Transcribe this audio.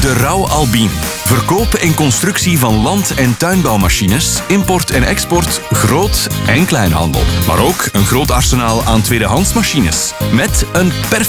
De Rauw Albin. Verkoop en constructie van land- en tuinbouwmachines, import en export, groot- en kleinhandel. Maar ook een groot arsenaal aan tweedehands machines. Met een perfect